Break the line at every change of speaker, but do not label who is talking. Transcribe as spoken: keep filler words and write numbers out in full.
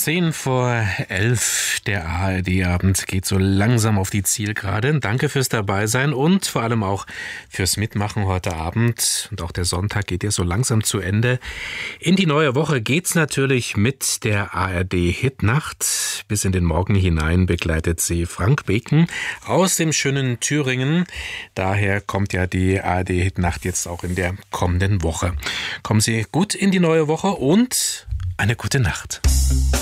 Zehn vor elf, der A R D-Abend geht so langsam auf die Zielgerade. Danke fürs Dabeisein und vor allem auch fürs Mitmachen heute Abend. Und auch der Sonntag geht ja so langsam zu Ende. In die neue Woche geht's natürlich mit der A R D-Hitnacht. Bis in den Morgen hinein begleitet sie Frank Beken aus dem schönen Thüringen. Daher kommt ja die A R D-Hitnacht jetzt auch in der kommenden Woche. Kommen Sie gut in die neue Woche und eine gute Nacht.